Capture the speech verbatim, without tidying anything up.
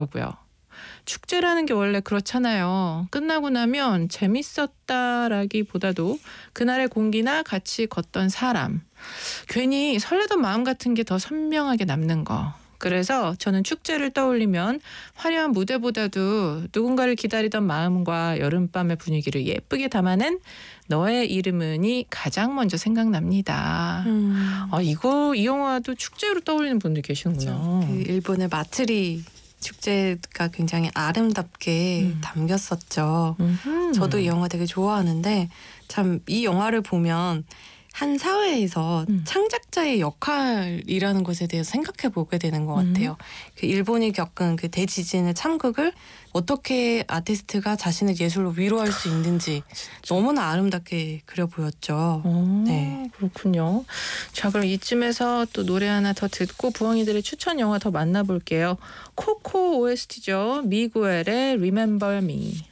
고요. 축제라는 게 원래 그렇잖아요. 끝나고 나면 재밌었다라기보다도 그날의 공기나 같이 걷던 사람, 괜히 설레던 마음 같은 게 더 선명하게 남는 거. 그래서 저는 축제를 떠올리면 화려한 무대보다도 누군가를 기다리던 마음과 여름밤의 분위기를 예쁘게 담아낸 너의 이름은이 가장 먼저 생각납니다. 음. 아, 이거 이 영화도 축제로 떠올리는 분들 그렇죠. 계시는구나. 그 일본의 마츠리 축제가 굉장히 아름답게 음. 담겼었죠. 음흠. 저도 이 영화 되게 좋아하는데 참 이 영화를 보면 한 사회에서 음. 창작자의 역할이라는 것에 대해서 생각해 보게 되는 것 음. 같아요. 그 일본이 겪은 그 대지진의 참극을 어떻게 아티스트가 자신의 예술로 위로할 수 있는지 너무나 아름답게 그려 보였죠. 어, 네. 그렇군요. 자, 그럼 이쯤에서 또 노래 하나 더 듣고 부엉이들의 추천 영화 더 만나볼게요. 코코 오에스티죠. 미구엘의 Remember Me.